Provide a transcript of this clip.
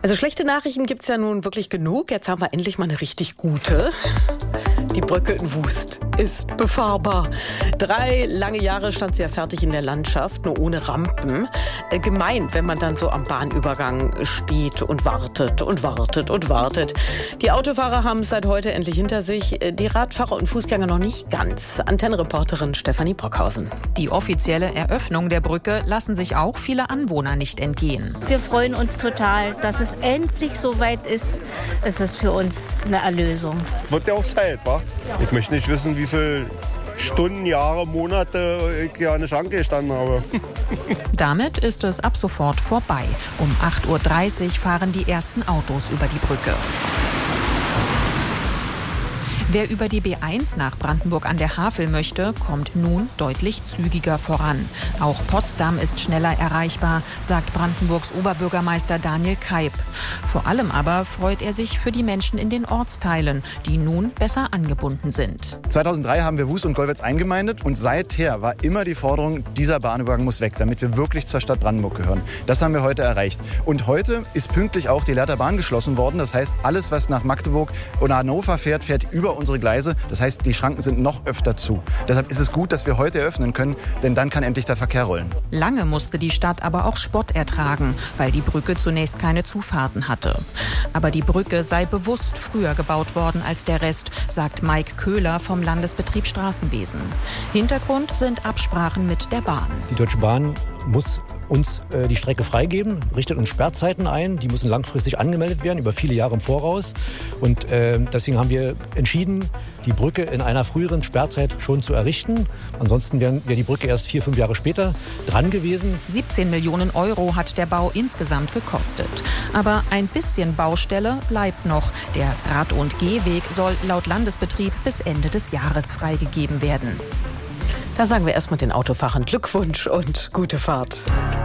Also schlechte Nachrichten gibt's ja nun wirklich genug. Jetzt haben wir endlich mal eine richtig gute. Die Brücke in Wust ist befahrbar. 3 lange Jahre stand sie ja fertig in der Landschaft, nur ohne Rampen. Gemein, wenn man dann so am Bahnübergang steht und wartet und wartet und wartet. Die Autofahrer haben es seit heute endlich hinter sich, die Radfahrer und Fußgänger noch nicht ganz. Antennenreporterin Stefanie Brockhausen. Die offizielle Eröffnung der Brücke lassen sich auch viele Anwohner nicht entgehen. Wir freuen uns total, dass es endlich soweit ist. Es ist für uns eine Erlösung. Wird ja auch Zeit, wa? Ich möchte nicht wissen, wie viele Stunden, Jahre, Monate ich hier an der Schranke gestanden habe. Damit ist es ab sofort vorbei. Um 8:30 Uhr fahren die ersten Autos über die Brücke. Wer über die B1 nach Brandenburg an der Havel möchte, kommt nun deutlich zügiger voran. Auch Potsdam ist schneller erreichbar, sagt Brandenburgs Oberbürgermeister Daniel Keib. Vor allem aber freut er sich für die Menschen in den Ortsteilen, die nun besser angebunden sind. 2003 haben wir Wust und Gollwitz eingemeindet und seither war immer die Forderung, dieser Bahnübergang muss weg, damit wir wirklich zur Stadt Brandenburg gehören. Das haben wir heute erreicht. Und heute ist pünktlich auch die Lehrter Bahn geschlossen worden. Das heißt, alles, was nach Magdeburg oder Hannover fährt, fährt über unsere Gleise. Das heißt, die Schranken sind noch öfter zu. Deshalb ist es gut, dass wir heute eröffnen können, denn dann kann endlich der Verkehr rollen. Lange musste die Stadt aber auch Spott ertragen, weil die Brücke zunächst keine Zufahrten hatte. Aber die Brücke sei bewusst früher gebaut worden als der Rest, sagt Mike Köhler vom Landesbetrieb Straßenwesen. Hintergrund sind Absprachen mit der Bahn. Die Deutsche Bahn muss uns die Strecke freigeben, richtet uns Sperrzeiten ein. Die müssen langfristig angemeldet werden, über viele Jahre im Voraus. Und deswegen haben wir entschieden, die Brücke in einer früheren Sperrzeit schon zu errichten. Ansonsten wäre die Brücke erst 4-5 Jahre später dran gewesen. 17 Millionen Euro hat der Bau insgesamt gekostet. Aber ein bisschen Baustelle bleibt noch. Der Rad- und Gehweg soll laut Landesbetrieb bis Ende des Jahres freigegeben werden. Da sagen wir erstmal den Autofahrern Glückwunsch und gute Fahrt.